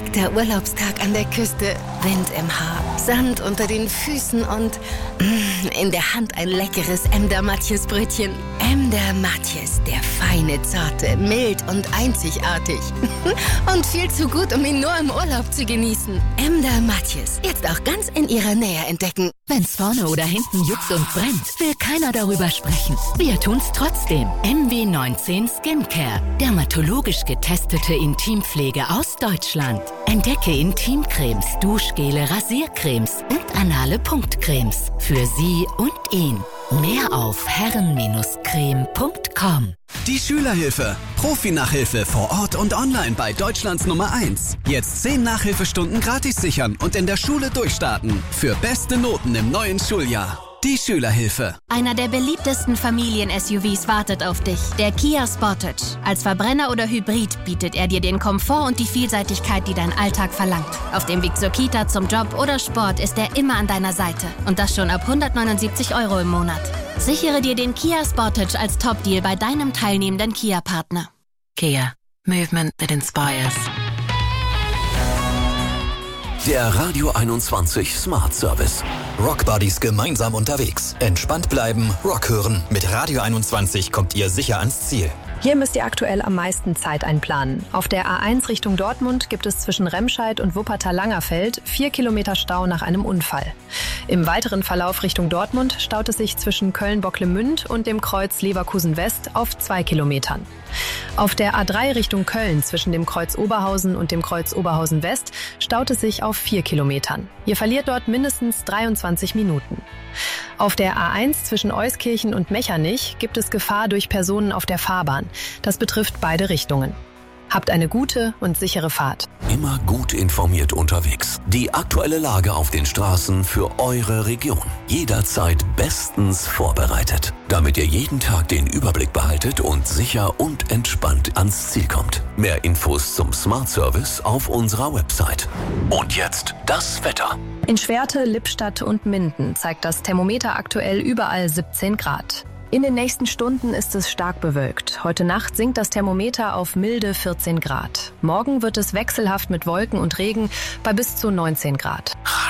perfekter Urlaubstag an der Küste. Wind im Haar, Sand unter den Füßen und in der Hand ein leckeres Emder Matjes-Brötchen. Emder Matjes, der feine, zarte, mild und einzigartig. Und viel zu gut, um ihn nur im Urlaub zu genießen. Emder Matjes, jetzt auch ganz in ihrer Nähe entdecken. Wenn's vorne oder hinten juckt und brennt, will keiner darüber sprechen. Wir tun's trotzdem. MW19 Skincare. Dermatologisch getestete Intimpflege aus Deutschland. Entdecke Intimcremes, Duschgele, Rasiercremes und anale Punktcremes. Für Sie und ihn. Mehr auf herren-creme.com. Die Schülerhilfe. Profi-Nachhilfe vor Ort und online bei Deutschlands Nummer 1. Jetzt 10 Nachhilfestunden gratis sichern und in der Schule durchstarten. Für beste Noten im neuen Schuljahr. Die Schülerhilfe. Einer der beliebtesten Familien-SUVs wartet auf dich. Der Kia Sportage. Als Verbrenner oder Hybrid bietet er dir den Komfort und die Vielseitigkeit, die dein Alltag verlangt. Auf dem Weg zur Kita, zum Job oder Sport ist er immer an deiner Seite. Und das schon ab 179 € im Monat. Sichere dir den Kia Sportage als Top-Deal bei deinem teilnehmenden Kia-Partner. Kia. Movement that inspires. Der Radio 21 Smart Service. Rockbuddies gemeinsam unterwegs. Entspannt bleiben, Rock hören. Mit Radio 21 kommt ihr sicher ans Ziel. Hier müsst ihr aktuell am meisten Zeit einplanen. Auf der A1 Richtung Dortmund gibt es zwischen Remscheid und Wuppertal-Langerfeld 4 Kilometer Stau nach einem Unfall. Im weiteren Verlauf Richtung Dortmund staut es sich zwischen Köln-Bocklemünd und dem Kreuz Leverkusen-West auf 2 Kilometern. Auf der A3 Richtung Köln zwischen dem Kreuz Oberhausen und dem Kreuz Oberhausen-West staut es sich auf 4 Kilometern. Ihr verliert dort mindestens 23 Minuten. Auf der A1 zwischen Euskirchen und Mechernich gibt es Gefahr durch Personen auf der Fahrbahn. Das betrifft beide Richtungen. Habt eine gute und sichere Fahrt. Immer gut informiert unterwegs. Die aktuelle Lage auf den Straßen für eure Region. Jederzeit bestens vorbereitet, damit ihr jeden Tag den Überblick behaltet und sicher und entspannt ans Ziel kommt. Mehr Infos zum Smart Service auf unserer Website. Und jetzt das Wetter. In Schwerte, Lippstadt und Minden zeigt das Thermometer aktuell überall 17 Grad. In den nächsten Stunden ist es stark bewölkt. Heute Nacht sinkt das Thermometer auf milde 14 Grad. Morgen wird es wechselhaft mit Wolken und Regen bei bis zu 19 Grad.